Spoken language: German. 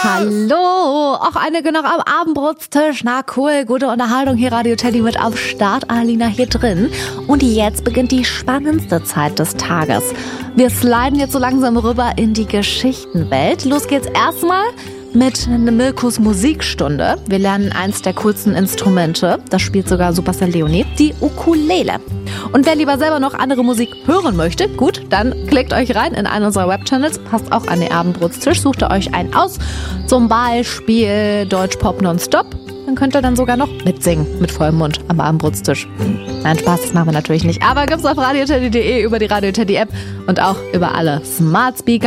Hallo, auch einige noch am Abendbrotstisch. Na cool, gute Unterhaltung hier, Radio Teddy mit am Start, Alina hier drin. Und jetzt beginnt die spannendste Zeit des Tages. Wir sliden jetzt so langsam rüber in die Geschichtenwelt. Los geht's erstmal mit Milkos Musikstunde. Wir lernen eins der coolsten Instrumente, das spielt sogar Superstar Leonie, die Ukulele. Und wer lieber selber noch andere Musik hören möchte, gut, dann klickt euch rein in einen unserer Webchannels, passt auch an den Abendbrotstisch, sucht ihr euch einen aus, zum Beispiel Deutschpop Nonstop. Dann könnt ihr dann sogar noch mitsingen, mit vollem Mund am Abendbrotstisch. Nein, Spaß, das machen wir natürlich nicht. Aber gibt's auf radioteddy.de, über die Radio Teddy App und auch über alle Smart Speaker.